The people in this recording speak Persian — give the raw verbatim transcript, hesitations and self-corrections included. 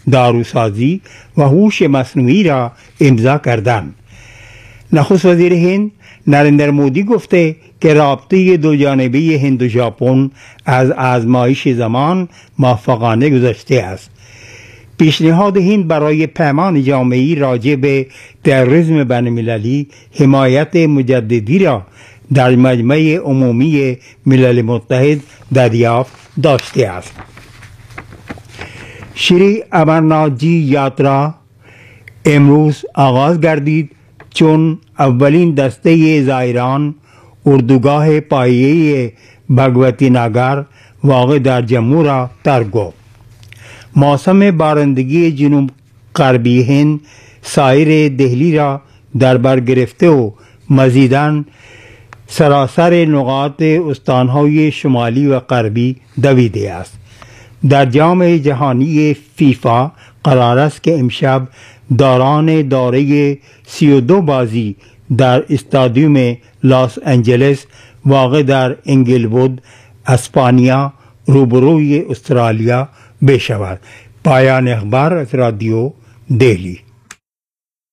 داروسازی و هوش مصنوعی را امضا کردند. نخست وزیر هند نریندر مودی گفته که رابطه دو جانبه هند و ژاپن از آزمایش زمان موفقانه گذشته است. پیشنهاد هند برای پیمان جامعی راجع به تروریسم بین‌المللی حمایت مجددی را در مجمع عمومی ملل متحد دریافت داشته است. شری امرناتھ جی یاترا امروز آغاز گردید چون اولین دسته زائران اردوگاه پایه‌ای بھگوتی نگر واقع در جموں را ترک گفت. موسم بارندگی جنوب غربی هند سایر دهلی را در بر گرفته و مزیداً سراسر نقاط استانهای شمالی و غربی دویده است. در جام جهانی فیفا قرار است که امشب دوران دوره سی و دو بازی در استادیوم لاس آنجلس واقع در انگلوود اسپانیا روبروی استرالیا بشود. پایان اخبار از رادیو دهلی.